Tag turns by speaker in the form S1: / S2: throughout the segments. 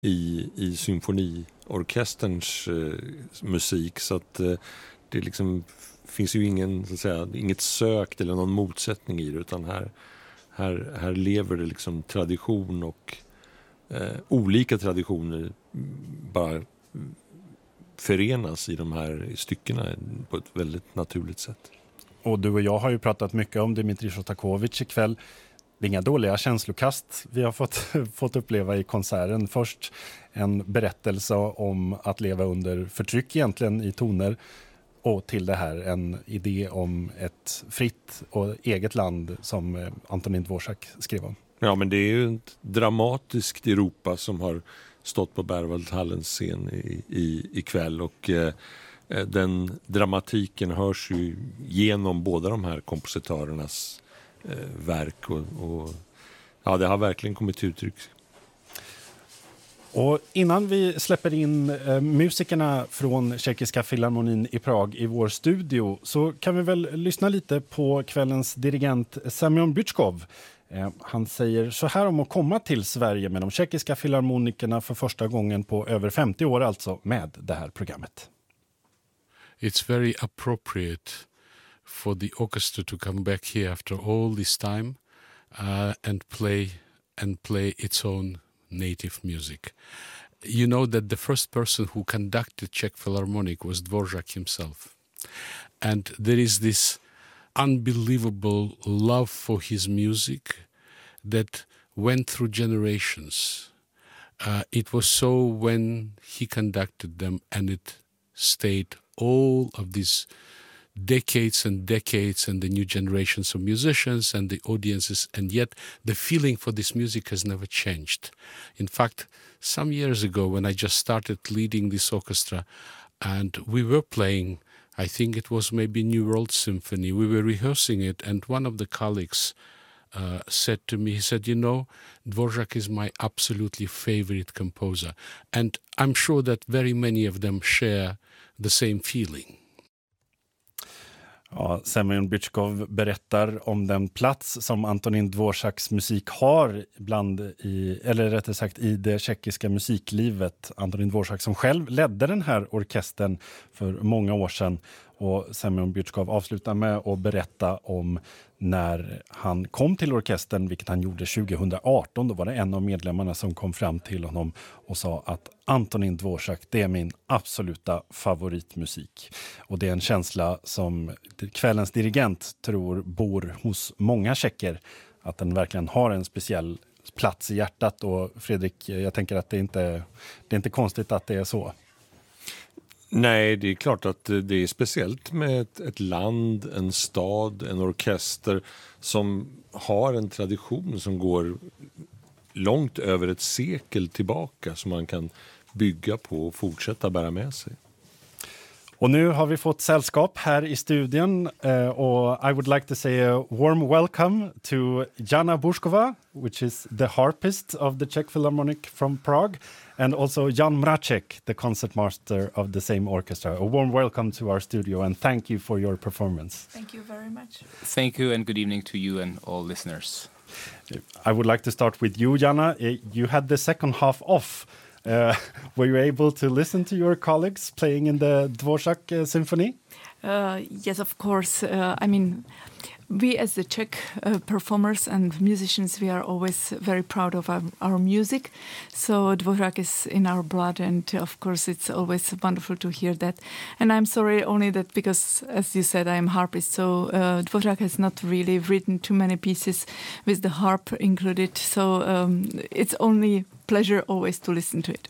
S1: i symfoniorkesterns musik, så att det liksom finns ju inget sökt eller någon motsättning i det, utan här lever det liksom tradition och olika traditioner bara förenas i de här styckena på ett väldigt naturligt sätt.
S2: Och du och jag har ju pratat mycket om Dmitrij Shostakovich ikväll. Det är inga dåliga känslokast vi har fått uppleva i konserten. Först en berättelse om att leva under förtryck egentligen i toner, och till det här en idé om ett fritt och eget land som Antonín Dvořák skrev om.
S1: Ja, men det är ju ett dramatiskt Europa som har stått på Berwaldhallens scen ikväll, och den dramatiken hörs ju genom båda de här kompositörernas verk, och ja, det har verkligen kommit till uttryck.
S2: Och innan vi släpper in musikerna från Tjeckiska Filharmonin i Prag i vår studio, så kan vi väl lyssna lite på kvällens dirigent Semyon Bychkov. Han säger så här om att komma till Sverige med de tjeckiska filharmonikerna för första gången på över 50 år, alltså med det här programmet.
S3: It's very appropriate for the orchestra to come back here after all this time and play its own native music. You know that the first person who conducted Czech Philharmonic was Dvořák himself. And there is this unbelievable love for his music that went through generations. It was so when he conducted them, and it stayed all of these decades and decades, and the new generations of musicians and the audiences, and yet the feeling for this music has never changed. In fact, some years ago when I just started leading this orchestra and we were playing, I think it was maybe New World Symphony, we were rehearsing it, and one of the colleagues said to me, he said, you know, Dvořák is my absolutely favorite composer. And I'm sure that very many of them share the same feeling.
S2: Ja, Semyon Bychkov berättar om den plats som Antonín Dvořáks musik har i det tjeckiska musiklivet. Antonín Dvořák som själv ledde den här orkestern för många år sedan, och Semyon Bychkov avslutar med att berätta om när han kom till orkestern, vilket han gjorde 2018. Då var det en av medlemmarna som kom fram till honom och sa att Antonín Dvořák, det är min absoluta favoritmusik. Och det är en känsla som kvällens dirigent tror bor hos många tjecker, att den verkligen har en speciell plats i hjärtat. Och Fredrik, jag tänker att det är inte konstigt att det är så.
S1: Nej, det är klart att det är speciellt med ett land, en stad, en orkester som har en tradition som går långt över ett sekel tillbaka, som man kan bygga på och fortsätta bära med sig.
S2: Och nu har vi fått sällskap här i studion, och I would like to say a warm welcome to Jana Bušková, which is the harpist of the Czech Philharmonic from Prague, and also Jan Mracek, the concertmaster of the same orchestra. A warm welcome to our studio, and thank you for your performance.
S4: Thank you very much.
S5: Thank you, and good evening to you and all listeners.
S2: I would like to start with you, Jana. You had the second half off. Were you able to listen to your colleagues playing in the Dvořák symphony?
S4: Yes, of course. I mean, we as the Czech performers and musicians, we are always very proud of our music. So Dvořák is in our blood, and of course it's always wonderful to hear that. And I'm sorry only that because, as you said, I am harpist, so Dvořák has not really written too many pieces with the harp included. So it's only pleasure always to listen to it.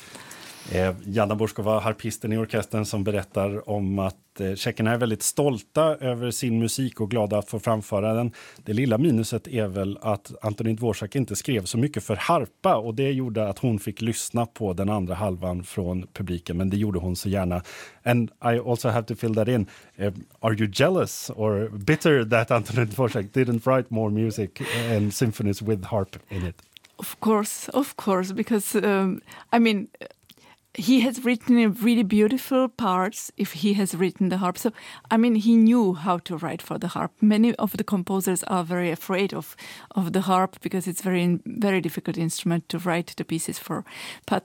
S2: Jana Bušková, harpisten i orkestern, som berättar om att tjeckerna är väldigt stolta över sin musik och glada att få framföra den. Det lilla minuset är väl att Antonín Dvořák inte skrev så mycket för harpa, och det gjorde att hon fick lyssna på den andra halvan från publiken, men det gjorde hon så gärna. And I also have to fill that in. Are you jealous or bitter that Antonín Dvořák didn't write more music and symphonies with harp in it?
S4: Of course, because I mean, he has written really beautiful parts if he has written the harp. So, I mean, he knew how to write for the harp. Many of the composers are very afraid of the harp because it's very difficult instrument to write the pieces for. But